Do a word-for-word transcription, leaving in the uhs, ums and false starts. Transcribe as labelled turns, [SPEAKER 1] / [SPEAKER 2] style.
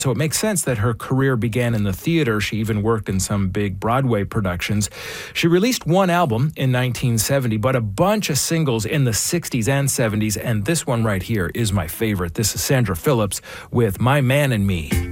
[SPEAKER 1] So it makes sense that her career began in the theater. She even worked in some big Broadway productions. She released one album in nineteen seventy, but a bunch of singles in the sixties and seventies, and this one right here is my favorite. This is Sandra Phillips with My Man and Me.